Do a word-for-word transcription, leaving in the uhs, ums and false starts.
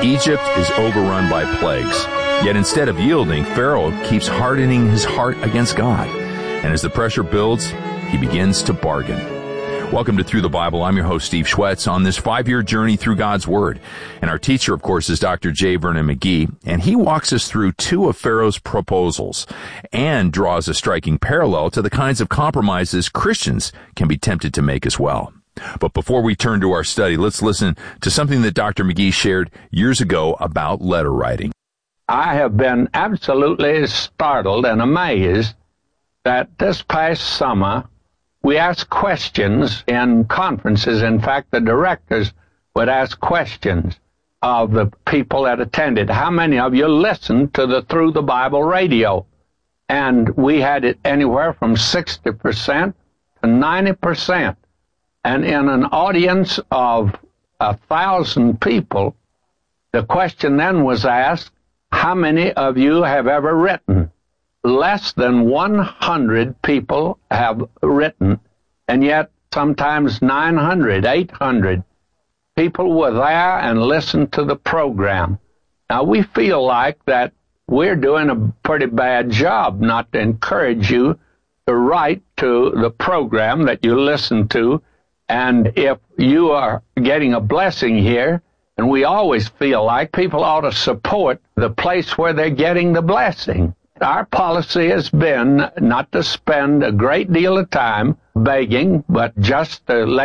Egypt is overrun by plagues. Yet instead of yielding, Pharaoh keeps hardening his heart against God. And as the pressure builds, he begins to bargain. Welcome to Through the Bible. I'm your host, Steve Schwetz, on this five-year journey through God's Word. And our teacher, of course, is Doctor J. Vernon McGee, and he walks us through two of Pharaoh's proposals and draws a striking parallel to the kinds of compromises Christians can be tempted to make as well. But before we turn to our study, let's listen to something that Doctor McGee shared years ago about letter writing. I have been absolutely startled and amazed that this past summer we asked questions in conferences. In fact, the directors would ask questions of the people that attended. How many of you listened to the Through the Bible radio? And we had it anywhere from sixty percent to ninety percent. And in an audience of a thousand people, the question then was asked, how many of you have ever written? Less than one hundred people have written, and yet sometimes nine hundred, eight hundred people were there and listened to the program. Now, we feel like that we're doing a pretty bad job not to encourage you to write to the program that you listen to. And if you are getting a blessing here, and we always feel like people ought to support the place where they're getting the blessing. Our policy has been not to spend a great deal of time begging, but just to let